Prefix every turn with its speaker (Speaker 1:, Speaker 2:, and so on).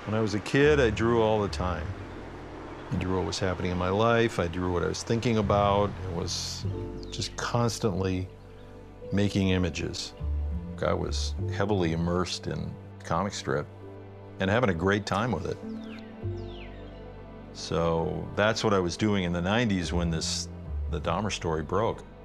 Speaker 1: When I was a kid, I drew all the time. I drew what was happening in my life. I drew what I was thinking about. It was just constantly making images. I was heavily immersed in comic strip and having a great time with it. So that's what I was doing in the 90s when the Dahmer story broke.